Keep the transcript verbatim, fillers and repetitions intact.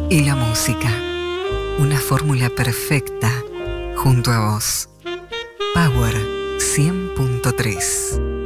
y la música. Una fórmula perfecta junto a vos. Power cien punto tres.